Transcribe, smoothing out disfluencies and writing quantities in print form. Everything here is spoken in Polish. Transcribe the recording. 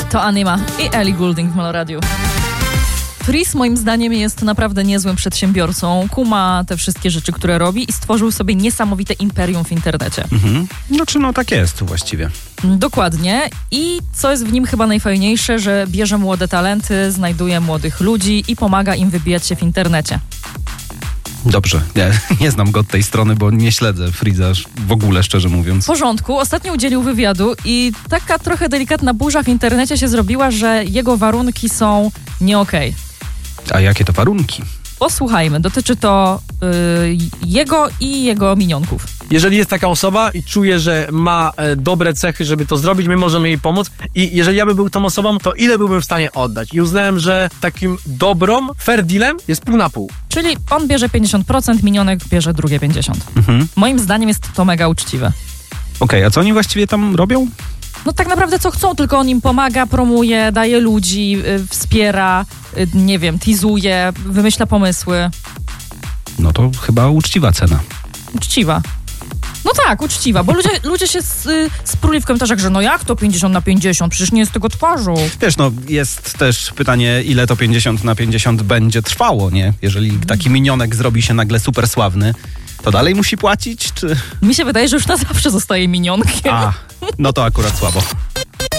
To Anima i Ellie Goulding w Meloradiu. Freeze moim zdaniem jest naprawdę niezłym przedsiębiorcą. Kuma te wszystkie rzeczy, które robi i stworzył sobie niesamowite imperium w internecie. No tak jest właściwie. Dokładnie. I co jest w nim chyba najfajniejsze, że bierze młode talenty, znajduje młodych ludzi i pomaga im wybijać się w internecie. Dobrze, nie znam go od tej strony, bo nie śledzę Freeza w ogóle, szczerze mówiąc. W porządku. Ostatnio udzielił wywiadu i taka trochę delikatna burza w internecie się zrobiła, że jego warunki są nie okej. A jakie to warunki? Posłuchajmy. Dotyczy to jego i jego minionków. Jeżeli jest taka osoba i czuje, że ma dobre cechy, żeby to zrobić, my możemy jej pomóc. I jeżeli ja bym był tą osobą, to ile byłbym w stanie oddać? I uznałem, że takim dobrą, fair dealem jest pół na pół. Czyli on bierze 50%, minionek bierze drugie 50%. Moim zdaniem jest to mega uczciwe. Okej, a co oni właściwie tam robią? No tak naprawdę co chcą, tylko on im pomaga, promuje, daje ludzi, wspiera, nie wiem, teasuje, wymyśla pomysły. No to chyba uczciwa cena. Uczciwa. No tak, uczciwa, bo ludzie się spruli w komentarzach, że no jak to 50/50, przecież nie jest tego twarzą. Wiesz, jest też pytanie, ile to 50/50 będzie trwało, nie? Jeżeli taki minionek zrobi się nagle super sławny, to dalej musi płacić, czy... Mi się wydaje, że już na zawsze zostaje minionkiem. No to akurat słabo.